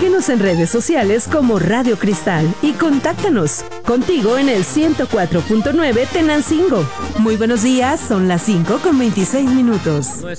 Síguenos en redes sociales como Radio Cristal y contáctanos. Contigo en el 104.9 Tenancingo. Muy buenos días, son las 5:26.